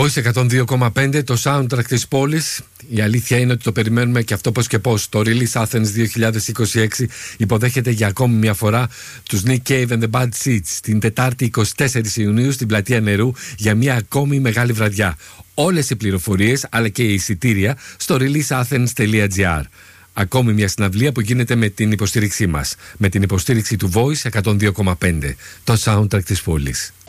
Voice 102,5, το soundtrack της πόλης. Η αλήθεια είναι ότι το περιμένουμε και αυτό πώς και πώς. Το Release Athens 2026 υποδέχεται για ακόμη μια φορά τους Nick Cave and the Bad Seeds την Τετάρτη 24 Ιουνίου στην Πλατεία Νερού για μια ακόμη μεγάλη βραδιά. Όλες οι πληροφορίες αλλά και η εισιτήρια στο releaseathens.gr. Ακόμη μια συναυλία που γίνεται με την υποστήριξή μας. Με την υποστήριξη του Voice 102,5, το soundtrack της πόλης.